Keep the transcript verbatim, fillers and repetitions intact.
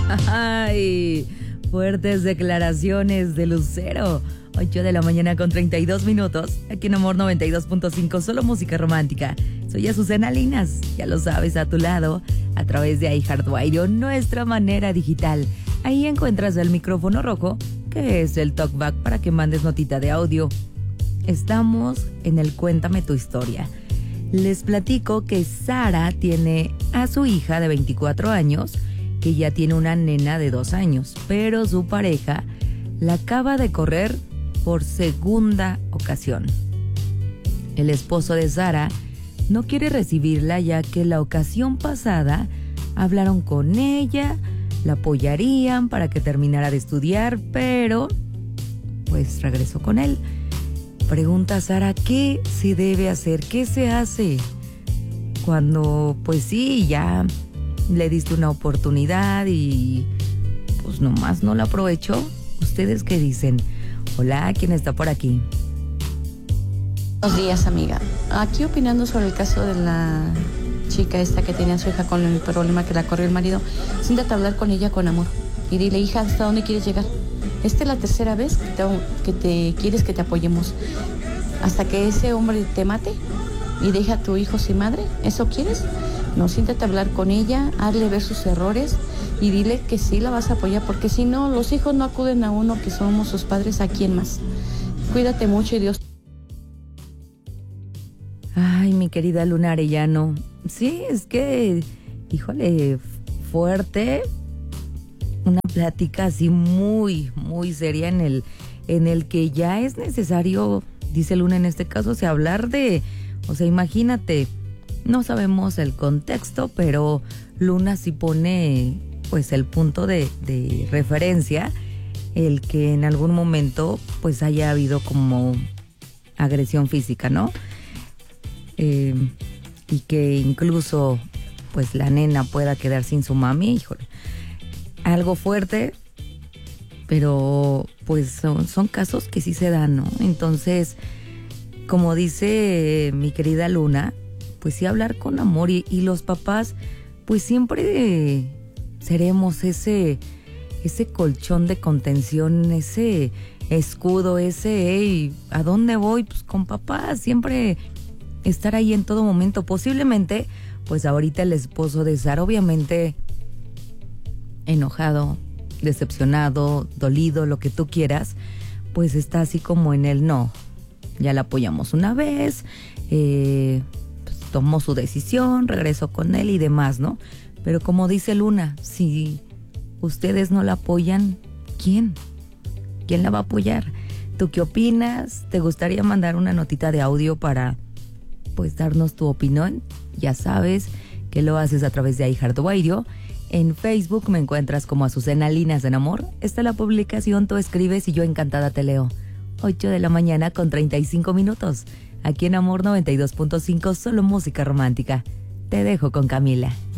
Ay, fuertes declaraciones de Lucero. ocho de la mañana con treinta y dos minutos. Aquí en Amor noventa y dos punto cinco, solo música romántica. Soy Azucena Linas, ya lo sabes, a tu lado, a través de iHeartRadio, nuestra manera digital. Ahí encuentras el micrófono rojo, que es el talkback para que mandes notita de audio. Estamos en el Cuéntame tu historia. Les platico que Sara tiene a su hija de veinticuatro años, que ya tiene una nena de dos años, pero su pareja la acaba de correr por segunda ocasión. El esposo de Sara no quiere recibirla, ya que la ocasión pasada hablaron con ella, la apoyarían para que terminara de estudiar, pero pues regresó con él. Pregunta Sara, ¿qué se debe hacer? ¿Qué se hace cuando, pues sí, ya le diste una oportunidad y pues nomás no la aprovechó? ¿Ustedes qué dicen? Hola, ¿quién está por aquí? Buenos días, amiga. Aquí opinando sobre el caso de la chica esta que tenía a su hija con el problema que la corrió el marido. Siéntate a hablar con ella con amor y dile, hija, ¿hasta dónde quieres llegar? Esta es la tercera vez que te, que te quieres que te apoyemos. Hasta que ese hombre te mate y deje a tu hijo sin madre. ¿Eso quieres? No, siéntate a hablar con ella, hazle ver sus errores y dile que sí la vas a apoyar, porque si no, los hijos no acuden a uno que somos sus padres. ¿A quién más? Cuídate mucho y Dios. Ay, mi querida Luna Arellano. Sí, es que, híjole, fuerte. Una plática así muy, muy seria en el, en el que ya es necesario, dice Luna en este caso, o sea, hablar de, o sea, imagínate, no sabemos el contexto, pero Luna sí pone pues el punto de, de referencia, el que en algún momento pues haya habido como agresión física, ¿no? Eh, y que incluso pues la nena pueda quedar sin su mami, híjole. Algo fuerte, pero pues son, son casos que sí se dan, ¿no? Entonces, como dice mi querida Luna, pues sí hablar con amor y, y los papás, pues siempre seremos ese, ese colchón de contención, ese escudo, ese, hey, ¿a dónde voy? Pues con papá, siempre estar ahí en todo momento. Posiblemente, pues ahorita el esposo de Sara, obviamente enojado, decepcionado, dolido, lo que tú quieras, pues está así como en el no. Ya la apoyamos una vez, eh, pues tomó su decisión, regresó con él y demás, ¿no? Pero como dice Luna, si ustedes no la apoyan, ¿quién? ¿Quién la va a apoyar? ¿Tú qué opinas? ¿Te gustaría mandar una notita de audio para, pues, darnos tu opinión? Ya sabes que lo haces a través de iHeartRadio. En Facebook me encuentras como Azucena Linas en Amor. Está la publicación, tú escribes y yo encantada te leo. ocho de la mañana con treinta y cinco minutos. Aquí en Amor noventa y dos punto cinco, solo música romántica. Te dejo con Camila.